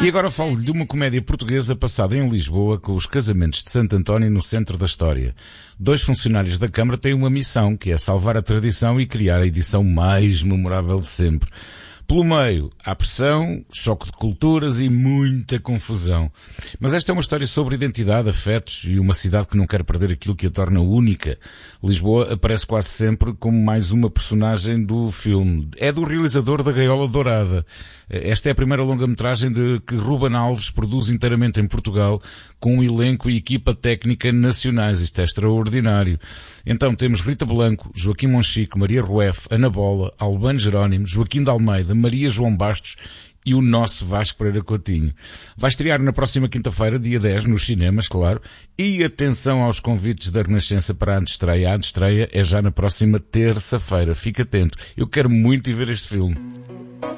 E agora falo-lhe de uma comédia portuguesa passada em Lisboa com os casamentos de Santo António no centro da história. 2 funcionários da Câmara têm uma missão, que é salvar a tradição e criar a edição mais memorável de sempre. Pelo meio, há pressão, choque de culturas e muita confusão. Mas esta é uma história sobre identidade, afetos e uma cidade que não quer perder aquilo que a torna única. Lisboa aparece quase sempre como mais uma personagem do filme. É do realizador da Gaiola Dourada. Esta é a primeira longa-metragem de que Ruben Alves produz inteiramente em Portugal, com um elenco e equipa técnica nacionais. Isto é extraordinário. Então temos Rita Blanco, Joaquim Monchique, Maria Rueff, Ana Bola, Albano Jerónimo, Joaquim de Almeida, Maria João Bastos e o nosso Vasco Pereira Coutinho. Vai estrear na próxima quinta-feira, dia 10, nos cinemas, claro. E atenção aos convites da Renascença para a antestreia. A antestreia é já na próxima terça-feira. Fique atento. Eu quero muito ir ver este filme.